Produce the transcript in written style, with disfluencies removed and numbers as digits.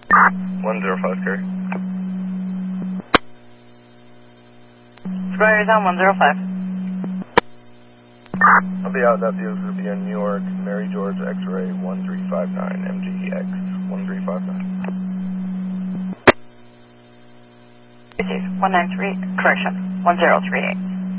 105, carry. Square is on 105. I'll be out. That vehicle's going to be in New York, Mary George X-ray 1359, MGX 1359. This is 193, correction, 1038.